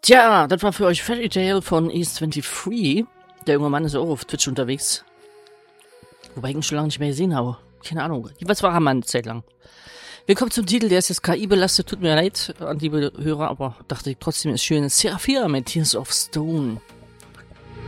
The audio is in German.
Tja, das war für euch Fairy Tail von Ace23. Der junge Mann ist auch auf Twitch unterwegs. Wobei ich ihn schon lange nicht mehr gesehen habe. Keine Ahnung. Was war er mal eine Zeit lang? Willkommen zum Titel, der ist jetzt KI belastet. Tut mir leid an liebe Hörer, aber dachte ich trotzdem ist schön. Seraphia mit Tears of Stone.